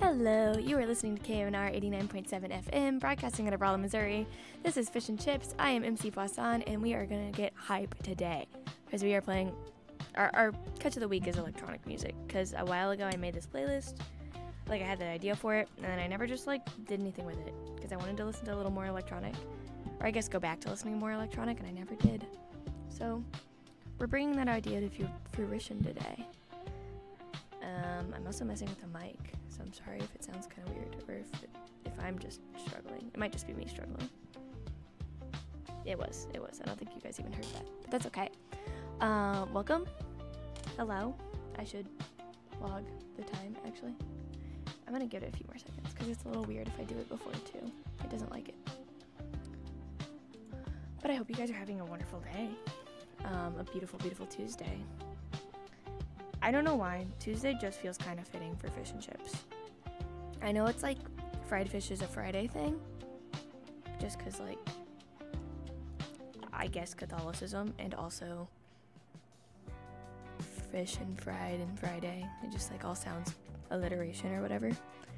Hello, you are listening to KMNR 89.7 FM, broadcasting out of Rolla, Missouri. This is Fish and Chips. I am MC Poisson, and we are going to get hype today because we are playing. Our catch of the week is electronic music because a while ago I made this playlist. I had the idea for it, and then I never just did anything with it because I wanted to listen to a little more electronic, or I guess go back to listening more electronic, and I never did. So we're bringing that idea to fruition today. I'm also messing with the mic, so I'm sorry if it sounds kind of weird or if I'm just struggling. It might just be me struggling. It was. I don't think you guys even heard that, but that's okay. Welcome. Hello. I should log the time, actually. I'm going to give it a few more seconds because it's a little weird if I do it before, too. It doesn't like it. But I hope you guys are having a wonderful day. A beautiful, beautiful Tuesday. I don't know why. Tuesday just feels kind of fitting for fish and chips. I know it's fried fish is a Friday thing. Just because, I guess Catholicism and also fish and fried and Friday. It just all sounds alliteration or whatever.